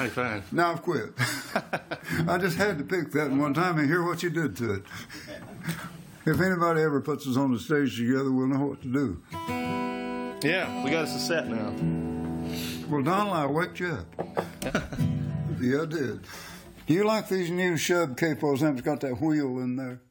mighty fine. Now I've quit. I just had to pick that one time and hear what you did to it. If anybody ever puts us on the stage together, we'll know what to do. Yeah, we got us a set now. Well, Donald, I waked you up. Yeah, I did. Do you like these new Shub capos? It's got that wheel in there.